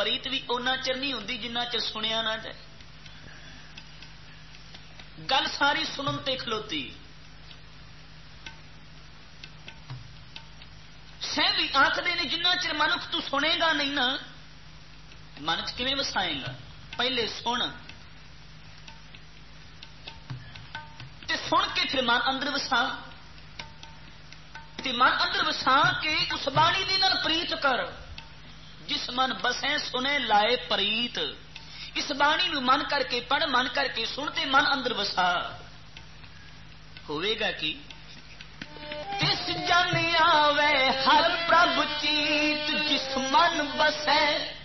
प्रीत भी उन्ना चिर नहीं होंदी जिन्ना चिर सुनिया ना जाए। गल सारी सुनन ते खलोती। सह भी आखदे ने जिन्ना चिर मनुख तू सुनेगा नहीं ना, मन च किवें वसाएगा? पहले सुन ते सुन के फिर मन अंदर वसा, ते मन अंदर वसा के उस बाणी दे नाल प्रीत कर। जिस मन बसे सुने लाए प्रीत। इस बाणी नूं मन करके पढ़, मन करके सुन ते मन अंदर वसा। होवेगा कि तिस जन आवे हर प्रभ चीत, जिस मन बसे